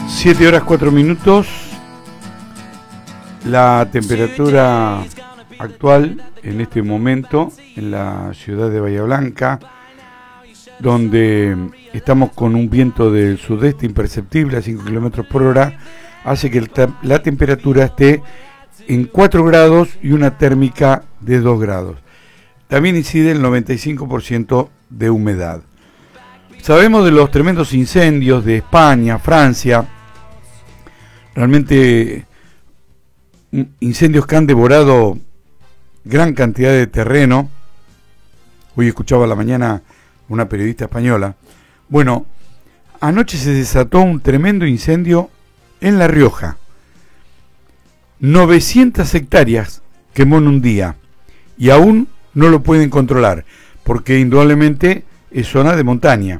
7 horas 4 minutos. La temperatura actual en este momento en la ciudad de Bahía Blanca, donde estamos con un viento del sudeste imperceptible a 5 kilómetros por hora, hace que la temperatura esté en 4 grados y una térmica de 2 grados. También incide el 95% de humedad. Sabemos de los tremendos incendios de España, Francia, realmente incendios que han devorado gran cantidad de terreno. Hoy escuchaba a la mañana una periodista española. Bueno, anoche se desató un tremendo incendio en La Rioja. 900 hectáreas quemó en un día y aún no lo pueden controlar porque indudablemente es zona de montaña.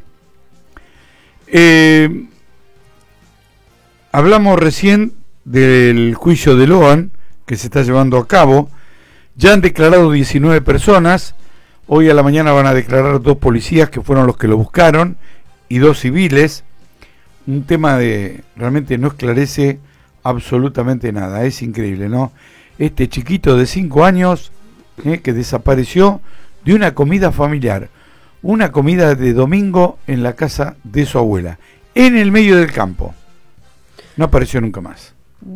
Hablamos recién del juicio de Loan que se está llevando a cabo. Ya han declarado 19 personas. Hoy a la mañana van a declarar 2 policías que fueron los que lo buscaron y 2 civiles. Un tema de realmente no esclarece absolutamente nada. Es increíble, ¿no? Este chiquito de 5 años que desapareció de una comida familiar, una comida de domingo en la casa de su abuela, en el medio del campo. No apareció nunca más.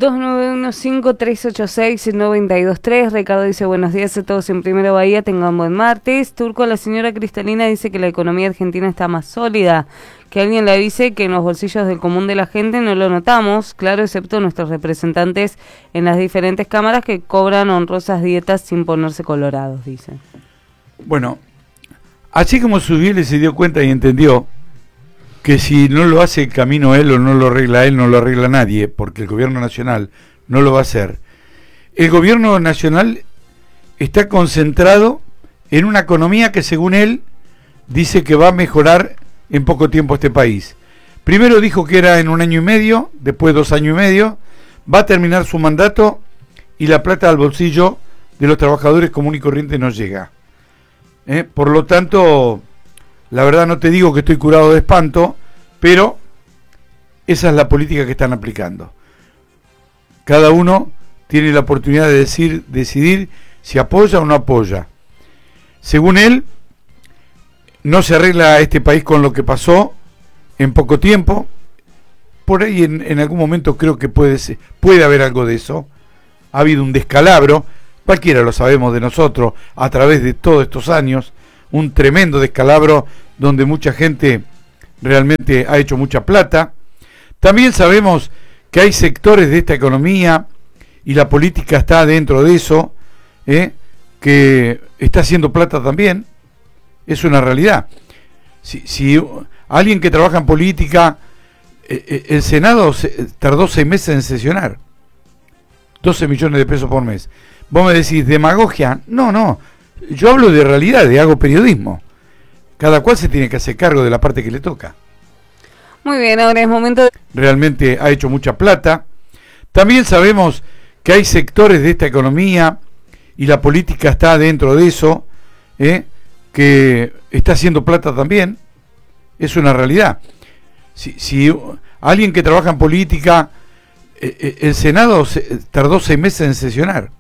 2915-386-923. Ricardo dice: buenos días a todos en Primera Bahía, tengan buen martes. Turco, la señora Cristalina dice que la economía argentina está más sólida, que alguien le avise que en los bolsillos del común de la gente no lo notamos, claro, excepto nuestros representantes en las diferentes cámaras que cobran honrosas dietas sin ponerse colorados, dice. Bueno, así como Subiele se dio cuenta y entendió que si no lo hace el camino él o no lo arregla él, no lo arregla nadie, porque el gobierno nacional no lo va a hacer. El gobierno nacional está concentrado en una economía que, según él, dice que va a mejorar en poco tiempo este país. Primero dijo que era en 1 año y medio, después 2 años y medio, va a terminar su mandato y la plata al bolsillo de los trabajadores comunes y corrientes no llega. Por lo tanto, la verdad no te digo que estoy curado de espanto, pero esa es la política que están aplicando. Cada uno tiene la oportunidad de decidir si apoya o no apoya. Según él, no se arregla este país con lo que pasó en poco tiempo. Por ahí en algún momento creo que puede haber algo de eso. Ha habido un descalabro, cualquiera lo sabemos de nosotros, a través de todos estos años, un tremendo descalabro donde mucha gente realmente ha hecho mucha plata. También sabemos que hay sectores de esta economía, y la política está dentro de eso, que está haciendo plata también. Es una realidad. Si alguien que trabaja en política, el Senado tardó 6 meses en sesionar, 12 millones de pesos por mes. Vos me decís, ¿demagogia? No, yo hablo de realidad, hago periodismo. Cada cual se tiene que hacer cargo de la parte que le toca. Muy bien, ahora es momento de... Realmente ha hecho mucha plata. También sabemos que hay sectores de esta economía, y la política está dentro de eso, que está haciendo plata también. Es una realidad. Si alguien que trabaja en política, el Senado tardó 6 meses en sesionar,